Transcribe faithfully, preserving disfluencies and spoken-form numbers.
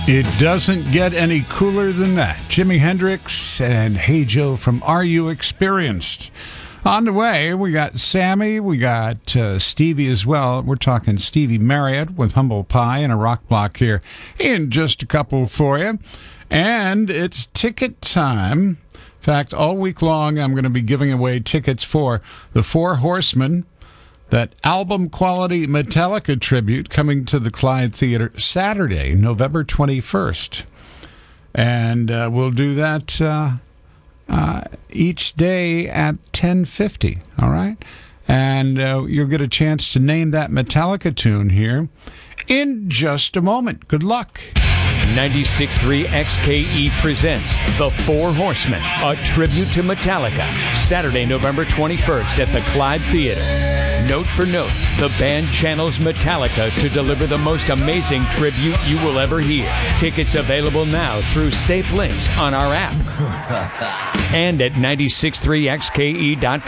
It doesn't get any cooler than that. Jimi Hendrix and Hey Joe from Are You Experienced? On the way, we got Sammy, we got uh, Stevie as well. We're talking Stevie Marriott with Humble Pie and a rock block here in just a couple for you. And it's ticket time. In fact, all week long, I'm going to be giving away tickets for The Four Horsemen, that album-quality Metallica tribute coming to the Clyde Theater Saturday, November twenty-first. And uh, we'll do that uh, uh, each day at ten fifty, all right? And uh, you'll get a chance to name that Metallica tune here in just a moment. Good luck. ninety-six point three X K E presents The Four Horsemen, a tribute to Metallica, Saturday, November twenty-first at the Clyde Theater. Note for note, the band channels Metallica to deliver the most amazing tribute you will ever hear. Tickets available now through safe links on our app and at nine six three X K E dot com.